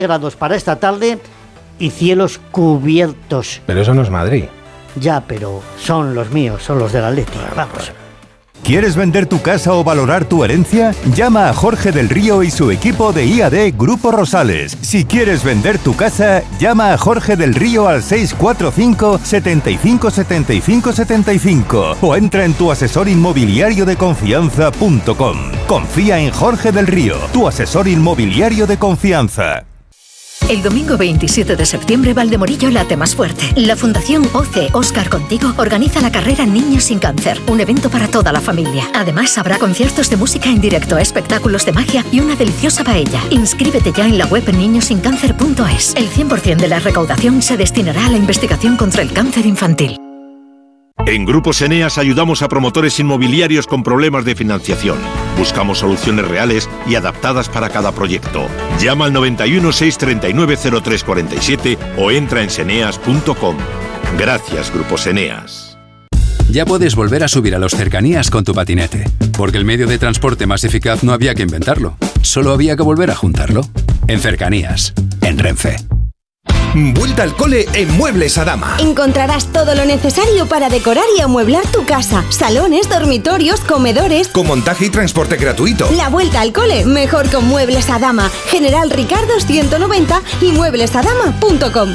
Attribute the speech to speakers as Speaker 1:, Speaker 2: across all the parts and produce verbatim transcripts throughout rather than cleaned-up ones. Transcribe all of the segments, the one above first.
Speaker 1: grados para esta tarde y cielos cubiertos.
Speaker 2: Pero eso no es Madrid.
Speaker 1: Ya, pero son los míos, son los del Atleti. Vamos.
Speaker 3: ¿Quieres vender tu casa o valorar tu herencia? Llama a Jorge del Río y su equipo de I A D Grupo Rosales. Si quieres vender tu casa, llama a Jorge del Río al seis cuatro cinco, setenta y cinco, setenta y cinco, setenta y cinco o entra en tu asesor inmobiliario de confianza punto com. Confía en Jorge del Río, tu asesor inmobiliario de confianza.
Speaker 4: El domingo veintisiete de septiembre, Valdemorillo late más fuerte. La Fundación O C E Oscar Contigo organiza la carrera Niños sin Cáncer, un evento para toda la familia. Además, habrá conciertos de música en directo, espectáculos de magia y una deliciosa paella. Inscríbete ya en la web niños sin cáncer punto es. El cien por ciento de la recaudación se destinará a la investigación contra el cáncer infantil.
Speaker 5: En Grupos Eneas ayudamos a promotores inmobiliarios con problemas de financiación. Buscamos soluciones reales y adaptadas para cada proyecto. Llama al noventa y uno, seiscientos treinta y nueve, cero tres cuarenta y siete o entra en seneas punto com. Gracias, Grupos Eneas.
Speaker 6: Ya puedes volver a subir a los cercanías con tu patinete, porque el medio de transporte más eficaz no había que inventarlo, solo había que volver a juntarlo. En Cercanías, en Renfe.
Speaker 7: Vuelta al cole en Muebles Adama.
Speaker 8: Encontrarás todo lo necesario para decorar y amueblar tu casa. Salones, dormitorios, comedores.
Speaker 7: Con montaje y transporte gratuito.
Speaker 8: La vuelta al cole, mejor con Muebles Adama. General Ricardo ciento noventa y muebles adama punto com.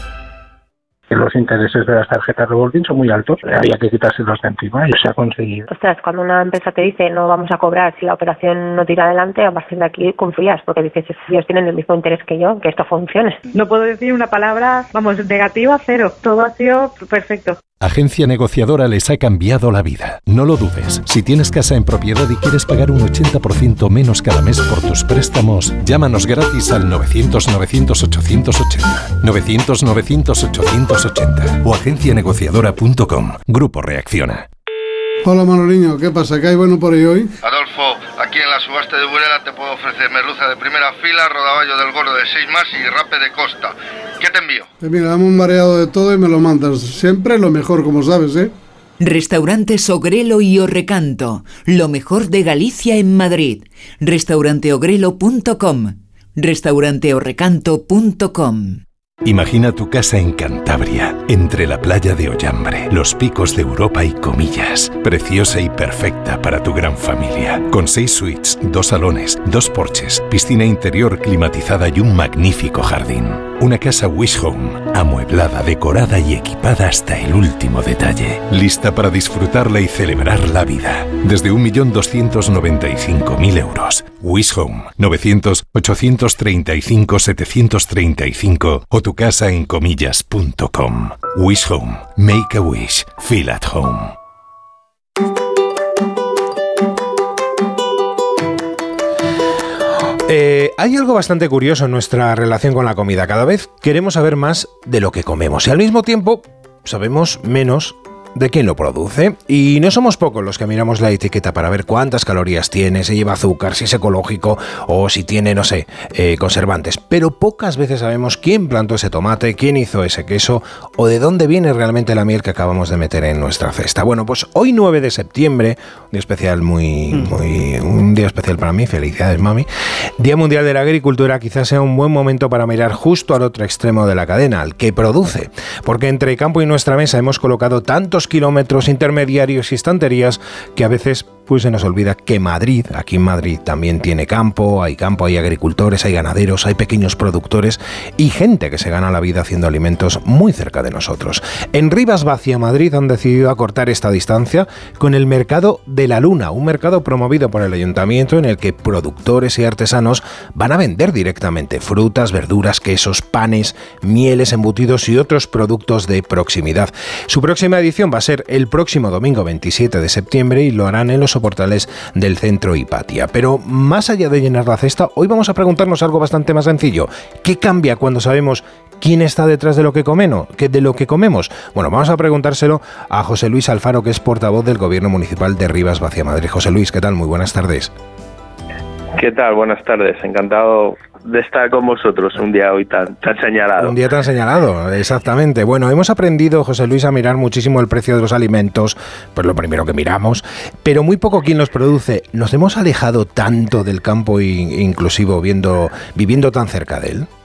Speaker 9: Los intereses de las tarjetas revolving son muy altos, había que quitárselos de encima y se ha conseguido.
Speaker 10: Ostras, cuando una empresa te dice no vamos a cobrar si la operación no tira adelante, a partir de aquí confías, porque dices, ellos tienen el mismo interés que yo, que esto funcione.
Speaker 11: No puedo decir una palabra, vamos, negativa, cero. Todo ha sido perfecto.
Speaker 12: Agencia Negociadora les ha cambiado la vida. No lo dudes. Si tienes casa en propiedad y quieres pagar un ochenta por ciento menos cada mes por tus préstamos, llámanos gratis al novecientos, novecientos, ochocientos ochenta. novecientos, novecientos, ochocientos ochenta o agencia negociadora punto com. Grupo Reacciona.
Speaker 13: Hola Manoliño, ¿qué pasa? ¿Qué hay bueno por ahí hoy?
Speaker 14: Adolfo, aquí en la subasta de Burela te puedo ofrecer merluza de primera fila, rodaballo del gordo de seis más y rape de costa. ¿Qué te envío?
Speaker 13: Pues mira, dame un mareado de todo y me lo mandas. Siempre lo mejor, como sabes, ¿eh?
Speaker 15: Restaurantes Ogrelo y Orrecanto, lo mejor de Galicia en Madrid. restaurante ogrelo punto com. restaurante orrecanto punto com.
Speaker 12: Imagina tu casa en Cantabria, entre la playa de Ollambre, los picos de Europa y Comillas. Preciosa y perfecta para tu gran familia. Con seis suites, dos salones, dos porches, piscina interior climatizada y un magnífico jardín. Una casa Wish Home, amueblada, decorada y equipada hasta el último detalle. Lista para disfrutarla y celebrar la vida. Desde un millón doscientos noventa y cinco mil euros. Wish Home, novecientos, ochocientos treinta y cinco, setecientos treinta y cinco o tu casa en comillas punto com. Wish Home. Make a wish. Feel at home.
Speaker 2: Eh, hay algo bastante curioso en nuestra relación con la comida. Cada vez queremos saber más de lo que comemos y al mismo tiempo sabemos menos de quién lo produce. Y no somos pocos los que miramos la etiqueta para ver cuántas calorías tiene, si lleva azúcar, si es ecológico o si tiene, no sé, eh, conservantes. Pero pocas veces sabemos quién plantó ese tomate, quién hizo ese queso o de dónde viene realmente la miel que acabamos de meter en nuestra cesta. Bueno, pues hoy nueve de septiembre, un día especial muy, muy, un día especial para mí, felicidades mami, Día Mundial de la Agricultura, quizás sea un buen momento para mirar justo al otro extremo de la cadena, al que produce. Porque entre campo y nuestra mesa hemos colocado tantos kilómetros intermediarios y estanterías que a veces pues se nos olvida que Madrid, aquí en Madrid también tiene campo, hay campo, hay agricultores, hay ganaderos, hay pequeños productores y gente que se gana la vida haciendo alimentos muy cerca de nosotros. En Rivas Vacia, Madrid, han decidido acortar esta distancia con el Mercado de la Luna, un mercado promovido por el Ayuntamiento en el que productores y artesanos van a vender directamente frutas, verduras, quesos, panes, mieles, embutidos y otros productos de proximidad. Su próxima edición va a ser el próximo domingo veintisiete de septiembre y lo harán en los soportales del centro Hipatia. Pero más allá de llenar la cesta, hoy vamos a preguntarnos algo bastante más sencillo. ¿Qué cambia cuando sabemos quién está detrás de lo que comemos? ¿De lo que comemos? Bueno, vamos a preguntárselo a José Luis Alfaro, que es portavoz del Gobierno Municipal de Rivas Vacia, Madrid. José Luis, ¿qué tal? Muy buenas tardes.
Speaker 16: ¿Qué tal? Buenas tardes. Encantado de estar con vosotros un día hoy tan, tan señalado.
Speaker 2: Un día tan señalado, exactamente. Bueno, hemos aprendido, José Luis, a mirar muchísimo el precio de los alimentos, pues lo primero que miramos, pero muy poco quién los produce. ¿Nos hemos alejado tanto del campo inclusivo viendo, viviendo tan cerca de él?